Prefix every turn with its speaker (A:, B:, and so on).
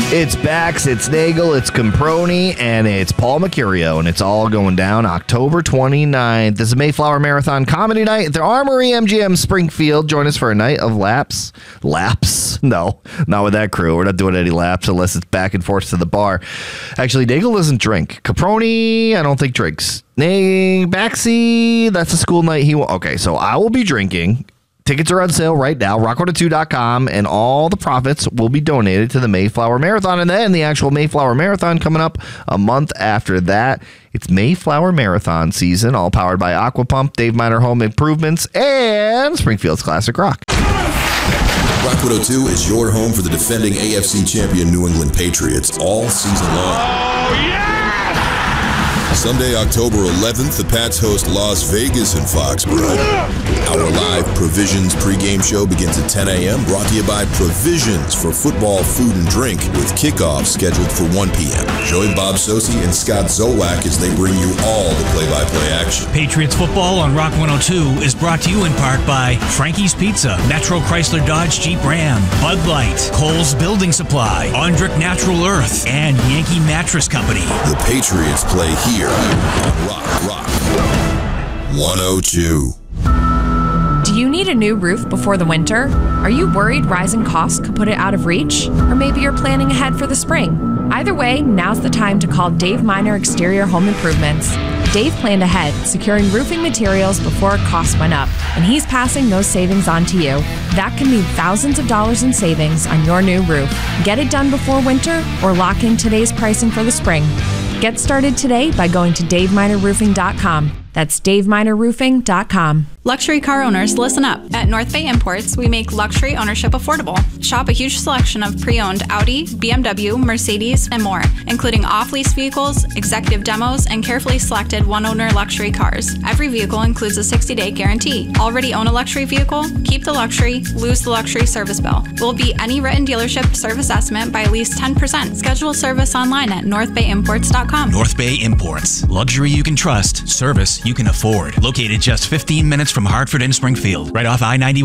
A: It's Bax, it's Nagel, it's Comproni, and it's Paul Mercurio, and it's all going down October 29th. This is Mayflower Marathon Comedy Night at the Armory MGM Springfield. Join us for a night of laps. Laps? No, not with that crew. We're not doing any laps unless it's back and forth to the bar. Actually, Nagel doesn't drink. Caproni, I don't think drinks. Baxi, that's a school night. Okay, so I will be drinking. Tickets are on sale right now, rock102.com, and all the profits will be donated to the Mayflower Marathon. And then the actual Mayflower Marathon coming up a month after that. It's Mayflower Marathon season, all powered by Aqua Pump, Dave Miner Home Improvements, and Springfield's Classic Rock.
B: Rock 102 is your home for the defending AFC champion New England Patriots all season long.
C: Oh, yeah!
B: Sunday, October 11th, the Pats host Las Vegas in Foxborough. Our live Provisions pregame show begins at 10 a.m. brought to you by Provisions for football, food, and drink with kickoff scheduled for 1 p.m. Join Bob Sosi and Scott Zolak as they bring you all the play-by-play action.
D: Patriots football on Rock 102 is brought to you in part by Frankie's Pizza, Metro Chrysler Dodge Jeep Ram, Bud Light, Kohl's Building Supply, Ondrick Natural Earth, and Yankee Mattress Company.
B: The Patriots play here on Rock 102.
E: Do you need a new roof before the winter? Are you worried rising costs could put it out of reach? Or maybe you're planning ahead for the spring? Either way, now's the time to call Dave Miner Exterior Home Improvements. Dave planned ahead, securing roofing materials before costs went up, and he's passing those savings on to you. That can mean thousands of dollars in savings on your new roof. Get it done before winter or lock in today's pricing for the spring. Get started today by going to DaveMinerRoofing.com. That's DaveMinerRoofing.com.
F: Luxury car owners, listen up. At North Bay Imports, we make luxury ownership affordable. Shop a huge selection of pre-owned Audi, BMW, Mercedes, and more, including off-lease vehicles, executive demos, and carefully selected one-owner luxury cars. Every vehicle includes a 60-day guarantee. Already own a luxury vehicle? Keep the luxury, lose the luxury service bill. We'll beat any written dealership service estimate by at least 10%. Schedule service online at northbayimports.com.
D: North Bay Imports. Luxury you can trust. Service you can afford. Located just 15 minutes from Hartford and Springfield, right off I-90.